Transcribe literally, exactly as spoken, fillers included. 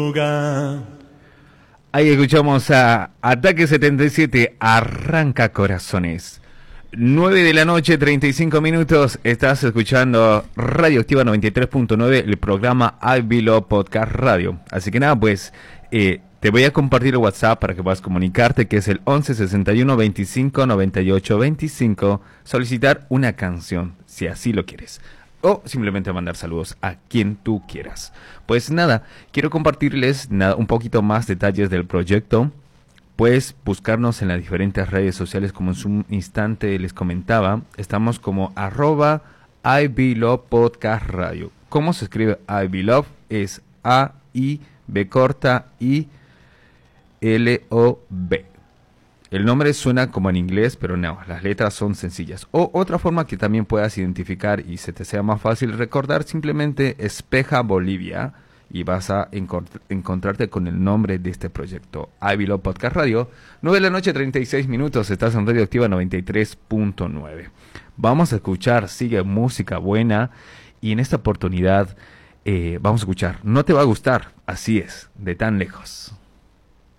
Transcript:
Ahí escuchamos a Ataque setenta y siete, Arranca Corazones. nueve de la noche, treinta y cinco minutos. Estás escuchando Radioactiva noventa y tres punto nueve, el programa I Below Podcast Radio. Así que nada, pues eh, te voy a compartir el WhatsApp para que puedas comunicarte, que es el once sesenta y uno veinticinco noventa y ocho veinticinco. Solicitar una canción, si así lo quieres. O simplemente mandar saludos a quien tú quieras. Pues nada, quiero compartirles nada, un poquito más detalles del proyecto. Puedes buscarnos en las diferentes redes sociales, como en un instante les comentaba. Estamos como arroba I Below Podcast Radio. ¿Cómo se escribe I Below? Es A I B corta I L O B. El nombre suena como en inglés, pero no, las letras son sencillas. O otra forma que también puedas identificar y se te sea más fácil recordar, simplemente Espeja Bolivia, y vas a encont- encontrarte con el nombre de este proyecto, I Below Podcast Radio. nueve de la noche, treinta y seis minutos, estás en Radioactiva noventa y tres punto nueve. Vamos a escuchar, sigue música buena, y en esta oportunidad eh, vamos a escuchar No te va a gustar, así es, de Tan Lejos.